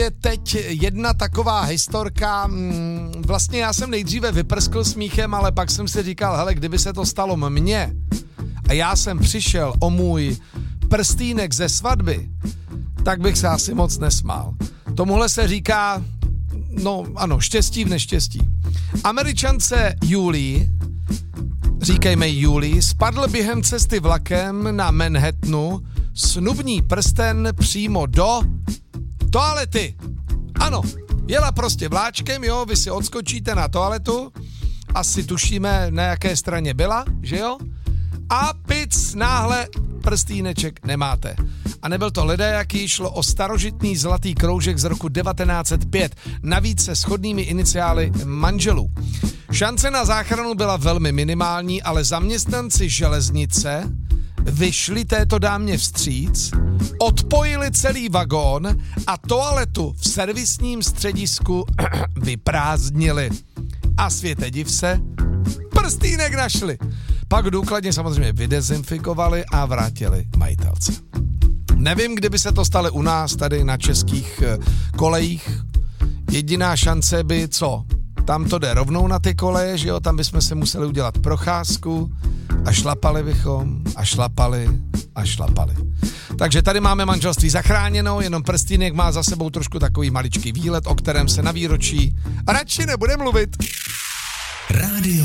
Je teď jedna taková historka, vlastně já jsem nejdříve vyprskl smíchem, ale pak jsem si říkal, hele, kdyby se to stalo mně a já jsem přišel o můj prstýnek ze svatby, tak bych se asi moc nesmál. Tomuhle se říká, no ano, štěstí v neštěstí. Američance Julie, říkejme Julie, spadl během cesty vlakem na Manhattanu snubní prsten přímo do toalety. Ano, jela prostě vláčkem, jo, vy si odskočíte na toaletu, asi tušíme, na jaké straně byla, že jo? A pic, náhle prstýneček nemáte. A nebyl to ledajaký, šlo o starožitný zlatý kroužek z roku 1905, navíc se shodnými iniciály manželů. Šance na záchranu byla velmi minimální, ale zaměstnanci železnice vyšli této dámě vstříc, odpojili celý vagón a toaletu v servisním středisku vyprázdnili. A světe div se, prstýnek našli. Pak důkladně samozřejmě vydezinfikovali a vrátili majitelce. Nevím, kdyby se to stalo u nás tady na českých kolejích. Jediná šance by co? Tam to jde rovnou na ty koleje, že jo? Tam bychom si museli udělat procházku a šlapali bychom a šlapali a šlapali. Takže tady máme manželství zachráněno, jenom prstýnek má za sebou trošku takový maličký výlet, o kterém se na výročí radši nebude mluvit. Rádio